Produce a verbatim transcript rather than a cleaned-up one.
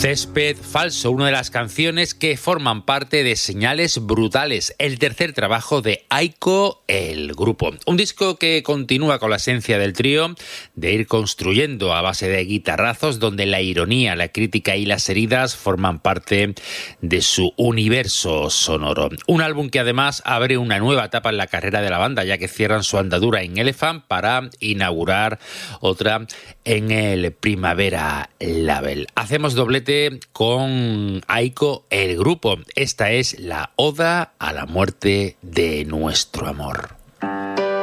Césped Falso, una de las canciones que forman parte de Señales Brutales, el tercer trabajo de Aiko, el grupo. Un disco que continúa con la esencia del trío, de ir construyendo a base de guitarrazos, donde la ironía, la crítica y las heridas forman parte de su universo sonoro. Un álbum que además abre una nueva etapa en la carrera de la banda, ya que cierran su andadura en Elephant para inaugurar otra en el Primavera Label. Hacemos doblete con Aiko, el grupo. Esta es la Oda a la muerte de nuestro amor.